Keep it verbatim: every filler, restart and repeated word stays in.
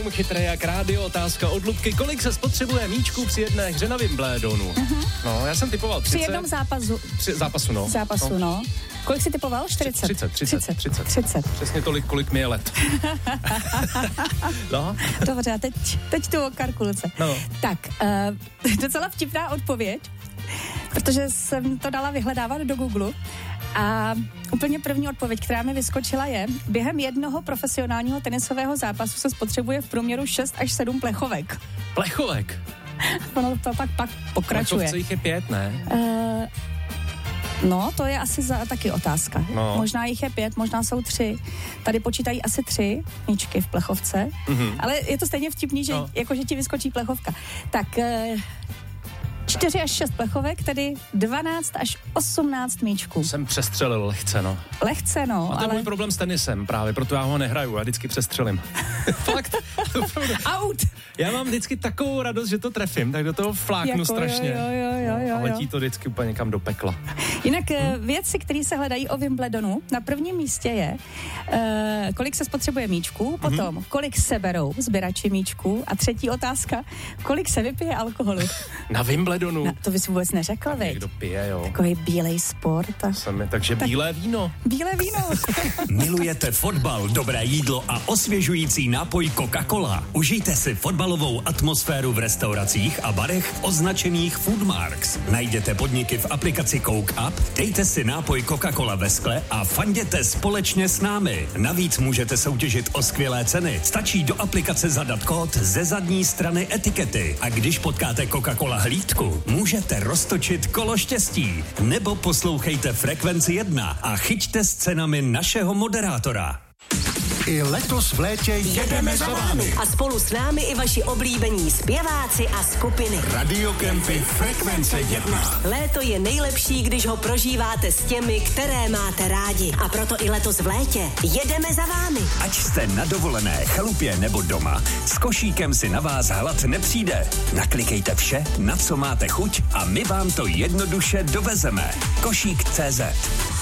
jsem chytrý jak rádio, otázka od Lubky. Kolik se spotřebuje míčků při jedné hře na Wimbledonu? Uh-huh. No, já jsem typoval třicet. Při jednom zápasu. Při zápasu, no. Zápasu, no. no. Kolik jsi typoval? čtyřicet. třicet, třicet, třicet. třicet. Přesně tolik, kolik mi je let. No. Dobře, a teď, teď tu o kalkulace. No. Tak, uh, docela vtipná odpověď, protože jsem to dala vyhledávat do Google a úplně první odpověď, která mi vyskočila je, během jednoho profesionálního tenisového zápasu se spotřebuje v průměru šest až sedm plechovek. Plechovek? Ono to pak, pak pokračuje. Plechovce jich je pět, ne? Uh, No, to je asi za, taky otázka. No. Možná jich je pět, možná jsou tři. Tady počítají asi tři míčky v plechovce, mm-hmm. ale je to stejně vtipný, že, no. jako, že ti vyskočí plechovka. Tak e, čtyři až šest plechovek, tedy dvanáct až osmnáct míčků. Jsem přestřelil lehce, no. Lehce, no. A to je ale... můj problém s tenisem právě, proto já ho nehraju, já vždycky přestřelím. Fakt. Out! Já mám vždycky takovou radost, že to trefím, tak do toho fláknu jako, strašně. Jo, jo, jo, jo, jo. A letí to vždycky úplně někam do pekla. Jinak hmm? věci, které se hledají o Wimbledonu, na prvním místě je, uh, kolik se spotřebuje míčků, potom hmm? kolik se berou sběrači míčků a třetí otázka, kolik se vypije alkoholu. Na Wimbledonu? Na, to bys vůbec neřekl, veď? Někdo pije, jo. Takový bílej sport. A... Sami, takže tak bílé víno. Bílé víno. Milujete fotbal, dobré jídlo a osvěžující nápoj Coca-Cola? Užijte si fotbalovou atmosféru v restauracích a barech označených Foodmarks. Najděte podniky v aplikaci Coke Up, dejte si nápoj Coca-Cola ve skle a fanděte společně s námi. Navíc můžete soutěžit o skvělé ceny. Stačí do aplikace zadat kód ze zadní strany etikety a když potkáte Coca-Cola hlídku, můžete roztočit kolo štěstí. Nebo poslouchejte Frekvenci jedna a chyťte s cenami našeho moderátora. I letos v létě jedeme za vámi. A spolu s námi i vaši oblíbení zpěváci a skupiny. Radiokempy Frekvence jedna. Léto je nejlepší, když ho prožíváte s těmi, které máte rádi. A proto i letos v létě jedeme za vámi. Ať jste na dovolené, chalupě nebo doma, s košíkem si na vás hlad nepřijde. Naklikejte vše, na co máte chuť a my vám to jednoduše dovezeme. Košík tečka cé zet.